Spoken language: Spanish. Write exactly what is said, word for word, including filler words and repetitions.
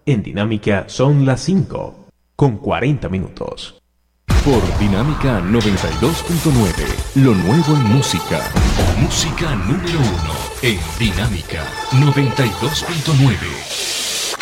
En Dinámica son las cinco, con cuarenta minutos. Por Dinámica noventa y dos punto nueve, lo nuevo en música. Música número uno en Dinámica noventa y dos punto nueve.